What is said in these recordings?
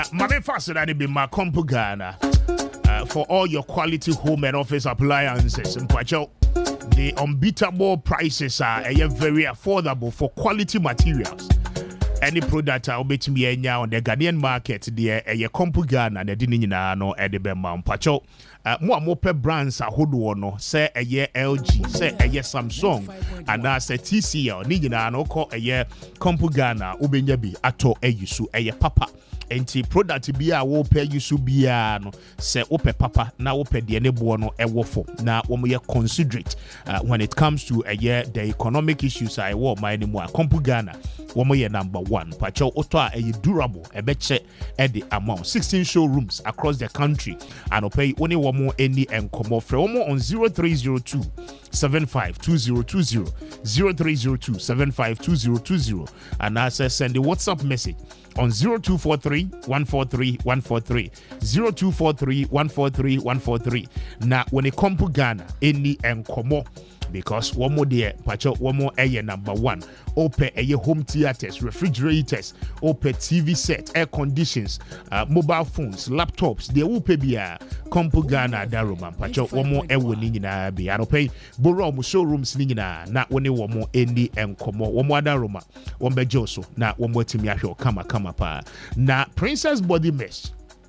Mame faster than it be my Compu Ghana for all your quality home and office appliances. The unbeatable prices are very affordable for quality materials. Any product I'll bet me on the Ghanaian market, the Compu Ghana, and the Dinina no Edibema Pacho. More per brands are Hodono, say a year LG, say a year Samsung, and that's a TCL, Nina no call a year Compu Ghana, Ubenyabi, Ato Eyusu, a year Papa. Enti product bia wo pay yusu bia no se ope papa na wo pay de ne bo no ewofo na wo ye considerate when it comes to the economic issues I wo my ni mo Compu Ghana wo ye number 1 pacho auto a durable e be che e the amount 16 showrooms across the country and opay only wo mo any enkomo frɛ wo mo on 0302 752020 0302 752020 and send the WhatsApp message on 0243 143 143 0243 143 143 na when it come to Ghana any enkomo because one more there pacho one more number 1 open home theaters, refrigerators, open TV set, air conditions, mobile phones, laptops, they will pay bia Compu Ghana Daroma pacho one more winning in a be I pay borrow showrooms nina na one more any enkomo one more Daroma one be Joso na one more team yasho kama pa na Princess Body Mesh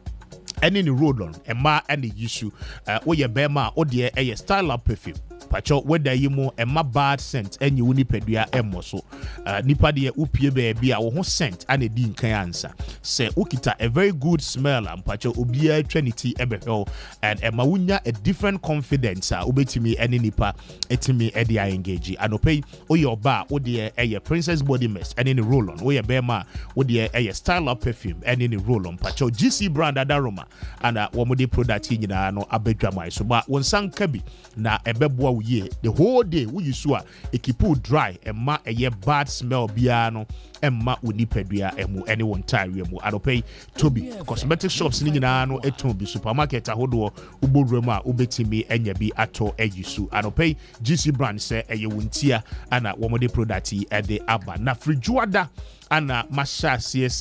any road on a ma any issue or your bema or the a style up perfume pacho whether you mo a ma bad scent and you pedua emoso nipa de upie baby a wo scent and a din kan answer say ukita a very good smell and pacho obia trinity ebehel and ema wunya a different confidence obetimi any nipa etimi e dia engage and opay o your bar o de a Princess Body Mist and any roll on o your bema o de a style up perfume and any roll on pacho GC brand adaroma and wo mo de product nyina no abedwamai so ba won san kabi na ebeboa ye the whole day we use it keep it dry and ma a bad smell biano and ma unipedua emu anyone time mu adopay Toby cosmetic shops ni na no etombi supermarket ahodo uborema ubetimi enya bi ato eyisu adopay GC brand say eye wuntia ana womode product e de aba na frijuada ana masha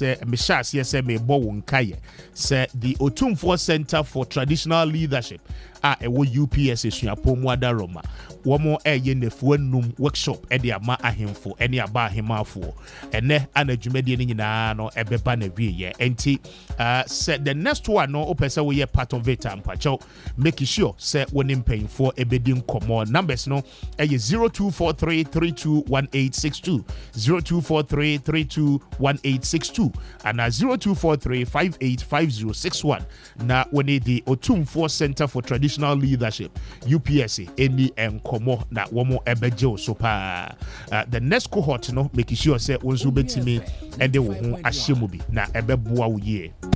CSM me bo wonkaye say the Otumfuo Center for Traditional Leadership ewo UPS esuapomu adaroma womo eye nefuo num workshop e de ama ahemfo ene aba ahemafo ene ana dwumade ni nyina no ebeba na wieye enti said the next one no opese we part of it ampacho make sure say wonim paying ebedi nkomo numbers no eye 0243321862 0243321862 and 0243585061 na when the Otumfuo Center for Traditional Leadership UPSA any enkomo na womo ebeje so pa the next cohort no make sure say onzu betimi ede wo ho ahyemu bi na ebeboa wo ye